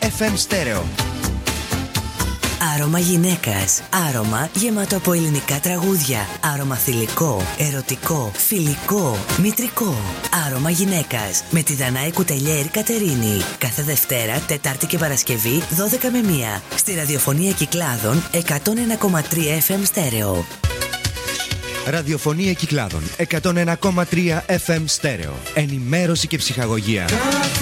FM Stereo. Άρωμα γυναίκας. Άρωμα γεμάτο από ελληνικά τραγούδια. Άρωμα θηλυκό, ερωτικό, φιλικό, μητρικό. Άρωμα γυναίκας. Με τη Δανάη Κουτελιέρη Κατερίνη. Κάθε Δευτέρα, Τετάρτη και Παρασκευή, 12 με 1. Στη ραδιοφωνία Κυκλάδων, 101,3 FM Stereo. Ραδιοφωνία Κυκλάδων, 101,3 FM Stereo. Ενημέρωση και ψυχαγωγία.